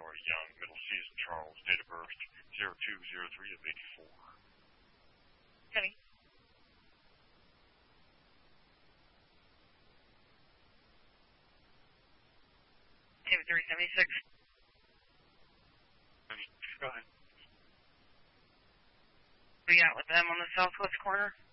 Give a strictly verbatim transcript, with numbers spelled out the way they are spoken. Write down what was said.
for Young, Middle Season, Charles, date of birth zero two zero three of eighty-four. Kenny. two three seventy-six. Go ahead. We out with them on the southwest corner.